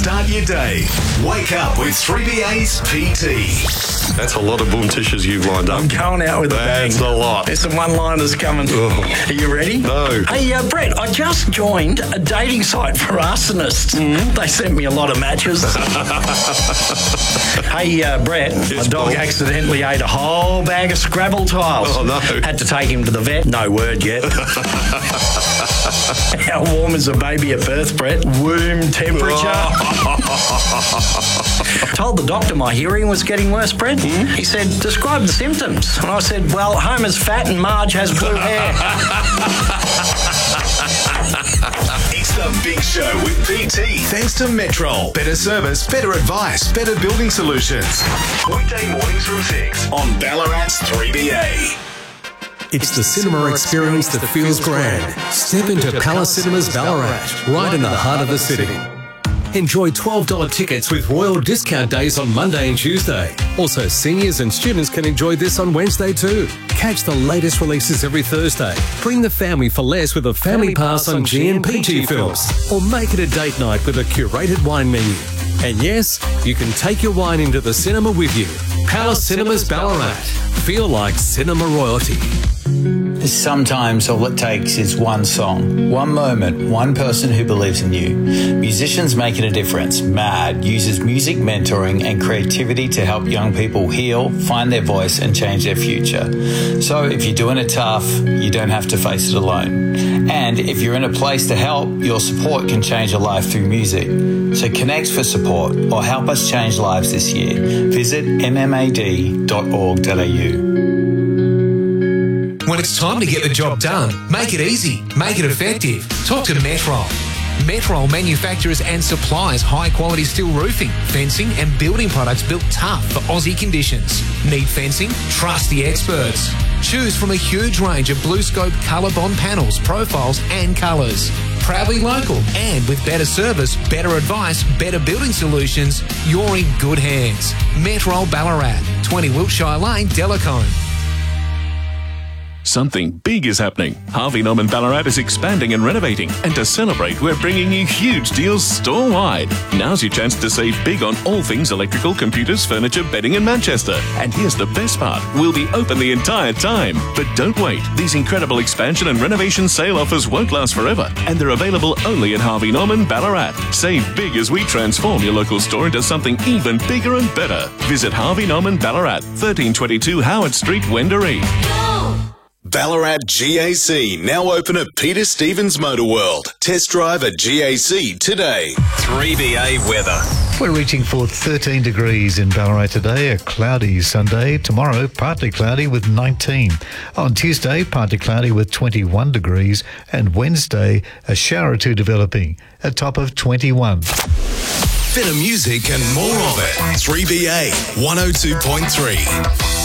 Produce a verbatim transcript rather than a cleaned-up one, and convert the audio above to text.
start your day. Wake up with three B A's P T. That's a lot of boom tissues you've lined up. I'm going out with a bang. That's a lot. There's some one-liners coming. Oh. Are you ready? No. Hey, uh, Brett, I just joined a dating site for arsonists. Mm-hmm. They sent me a lot of matches. Hey, uh, Brett, Yes, my dog Paul. accidentally ate a whole bag of Scrabble tiles. Oh, no. Had to take him to the vet. No word yet. How warm is a baby at birth, Brett? Womb temperature. Told the doctor my hearing was getting worse, Brett. Mm-hmm. He said, describe the symptoms. And I said, well, Homer's fat and Marge has blue hair. It's the Big Show with P T. Thanks to Metrol. Better service, better advice, better building solutions. Weekday mornings from six on Ballarat's three B A. It's the cinema experience that feels grand. Step into Palace Cinemas Ballarat, right in the heart of the city. Enjoy twelve dollars tickets with Royal Discount Days on Monday and Tuesday. Also, seniors and students can enjoy this on Wednesday too. Catch the latest releases every Thursday. Bring the family for less with a family pass on G and P G films. Or make it a date night with a curated wine menu. And yes, you can take your wine into the cinema with you. Palace Cinemas Ballarat. Feel like cinema royalty. Sometimes all it takes is one song, one moment, one person who believes in you. Musicians Making a Difference, MAD, uses music mentoring and creativity to help young people heal, find their voice and change their future. So if you're doing it tough, you don't have to face it alone. And if you're in a place to help, your support can change a life through music. So connect for support or help us change lives this year. Visit m m a d dot org dot a u. When it's time to get the job done, make it easy, make it effective. Talk to Metrol. Metrol manufactures and supplies high-quality steel roofing, fencing and building products built tough for Aussie conditions. Need fencing? Trust the experts. Choose from a huge range of BlueScope colour bond panels, profiles and colours. Proudly local and with better service, better advice, better building solutions, you're in good hands. Metrol Ballarat, twenty Wiltshire Lane, Delacombe. Something big is happening. Harvey Norman Ballarat is expanding and renovating. And to celebrate, we're bringing you huge deals store-wide. Now's your chance to save big on all things electrical, computers, furniture, bedding in Manchester. And here's the best part. We'll be open the entire time. But don't wait. These incredible expansion and renovation sale offers won't last forever. And they're available only at Harvey Norman Ballarat. Save big as we transform your local store into something even bigger and better. Visit Harvey Norman Ballarat, thirteen twenty-two Howard Street, Wendouree. Ballarat G A C now open at Peter Stevens Motor World. Test drive at G A C today. three B A weather. We're reaching for thirteen degrees in Ballarat today, a cloudy Sunday. Tomorrow, partly cloudy with nineteen. On Tuesday, partly cloudy with twenty-one degrees. And Wednesday, a shower or two developing, a top of twenty-one. Better music and more of it. three B A one oh two point three.